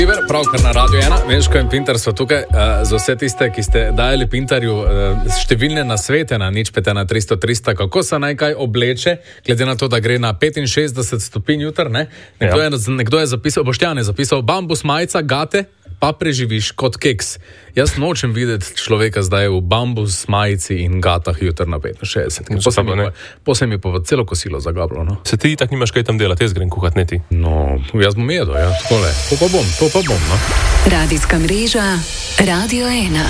Pravkar na Radio 1, Meško in Pintar so tukaj za vse tiste, ki ste dajali Pintarju številne nasvete na 0,5 kako se naj kaj obleče, glede na to, da gre na 65 stopinj jutr, ne? Nekdo je zapisal, Boštjan je zapisal, bambus majica, gate, pa preživiš kot keks. Jaz nočem videti človeka zdaj v bambus majici in gatah jutr na 65. Posem je pa celo kosilo zagablo, no. Se ti tak nimaš kaj tam delati, jaz grem kuhat, ne ti? No, jaz bom jedel, ja, takole. To pa bom, no. Radijska mreža Radio 1.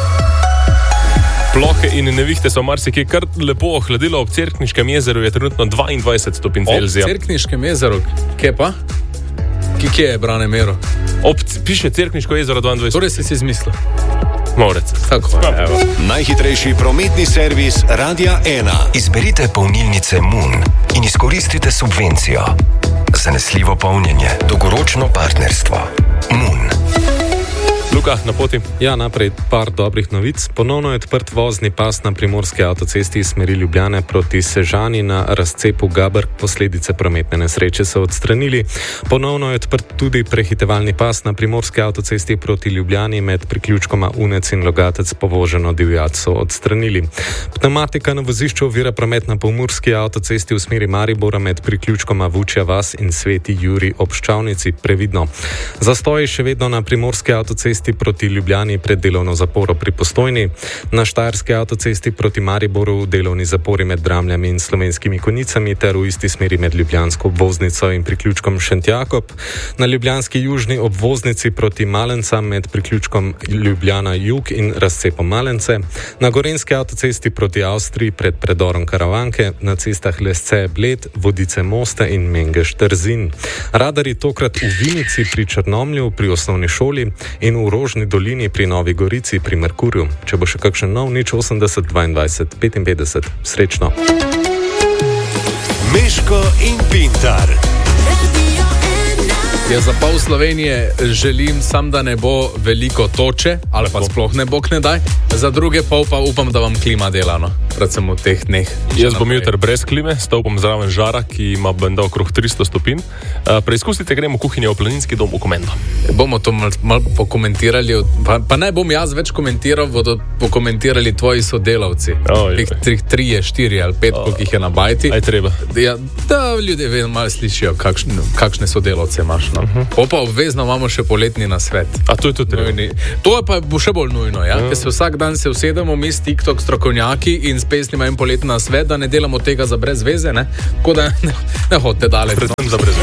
Plohe in nevihte so marsikje kar lepo ohladilo. Ob Cerkniškem jezeru je trenutno 22 stopinj Celzija. Ob Cerkniškem jezeru, kje pa? Kje je Brane mero? Piše Cerkniško jezero 22. Torej si izmislil. Morec. Tako, evo. Najhitrejši prometni servis Radia 1. Izberite polnilnice Moon in izkoristite subvencijo. Zanesljivo polnjenje, dolgoročno partnerstvo. Moon. Luka, na poti. Ja, naprej par dobrih novic. Ponovno je odprt vozni pas na primorski avtocesti iz smeri Ljubljane proti Sežani na razcepu Gaber. Posledice prometne nesreče so odstranili. Ponovno je odprt tudi prehitevalni pas na primorski avtocesti proti Ljubljani med priključkoma Unec in Logatec. Povoženo divjad so odstranili. Pneumatika na vozišču ovira promet na pomurski avtocesti v smeri Maribora med priključkoma Vučja vas in Sveti Jurij ob Ščavnici. Previdno. Zastoji še vedno na primorski avtocesti proti Ljubljani pred delovno zaporo pri Postojni, na štajerski avtocesti proti Mariboru delovni zapori med Dramljami in Slovenskimi Konjicami ter v isti smeri med ljubljansko obvoznico in priključkom Šentjakob, na ljubljanski južni obvoznici proti Malencam med priključkom Ljubljana Jug in razcepom Malence, na gorenski avtocesti proti Avstriji pred predorom Karavanke, na cestah Lesce Bled, Vodice Moste in Mengeš Trzin. Radari tokrat v Vinici pri Črnomlju pri osnovni šoli in v Rožni dolini pri Novi Gorici pri Merkurju. Če bo še kakšen nov, 080 22 55. Srečno. Meško in Pintar. Jaz za pol Slovenije želim sam, da ne bo veliko toče, ali pa sploh ne bo kdaj. Za druge pol pa upam, da vam klima dela, no. Predvsem v teh dneh. Jaz bom jutri brez klime, stal bom zraven žara, ki ima benda okrog 300 stopinj. Preizkusite, gremo v kuhinjo v Planinski dom v Komendo. Bomo to malo pokomentirali, pa ne bom jaz več komentiral, bodo pokomentirali tvoji sodelavci. Teh 3, 4 ali 5, koliko jih je na bajti. Aj treba. Ja, da ljudje vedno malo slišijo, kakšne sodelavce imaš, no. Pa obvezno imamo še poletni nasvet. A to je tudi treba. To je pa bo še bolj nujno, ja? Ker se vsak dan se usedemo mi s TikTok strokovnjaki in s pesnima in poletni nasvet, da ne delamo tega za brez veze, ne? Tako da ne hodite daleč. Predvsem za brez veze.